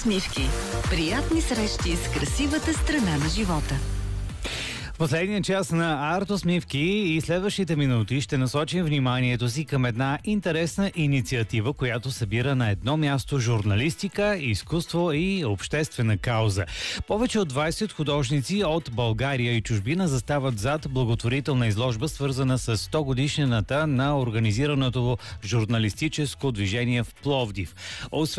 Усмивки. Приятни срещи с красивата страна на живота. Последния час на Артусмивки и следващите минути ще насочим вниманието си към една интересна инициатива, която събира на едно място журналистика, изкуство и обществена кауза. Повече от 20 художници от България и чужбина застават зад благотворителна изложба, свързана с 100 годишнината на организираното журналистическо движение в Пловдив.